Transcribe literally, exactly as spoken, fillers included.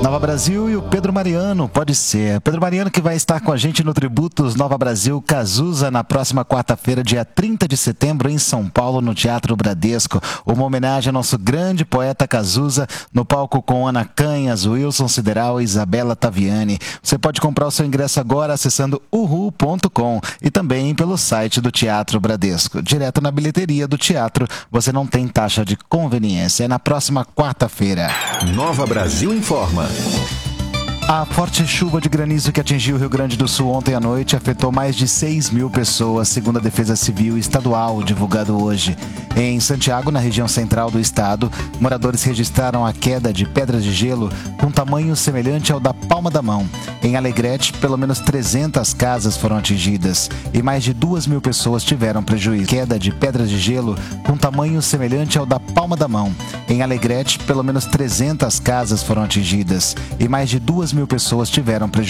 Nova Brasil e o Pedro Mariano, pode ser. Pedro Mariano que vai estar com a gente no Tributos Nova Brasil Cazuza na próxima quarta-feira, dia trinta de setembro, em São Paulo, no Teatro Bradesco. Uma homenagem ao nosso grande poeta Cazuza, no palco com Ana Canhas, Wilson Sideral e Isabela Taviani. Você pode comprar o seu ingresso agora acessando uhu ponto com e também pelo site do Teatro Bradesco. Direto na bilheteria do teatro, você não tem taxa de conveniência. É na próxima quarta-feira. Nova Brasil informa. A forte chuva de granizo que atingiu o Rio Grande do Sul ontem à noite afetou mais de seis mil pessoas, segundo a Defesa Civil Estadual, divulgado hoje. Em Santiago, na região central do estado, moradores registraram a queda de pedras de gelo com tamanho semelhante ao da palma da mão. Em Alegrete, pelo menos trezentas casas foram atingidas e mais de duas mil pessoas tiveram prejuízo. Queda de pedras de gelo com tamanho semelhante ao da palma da mão. Em Alegrete, pelo menos trezentas casas foram atingidas e mais de duas mil pessoas tiveram prejuízo.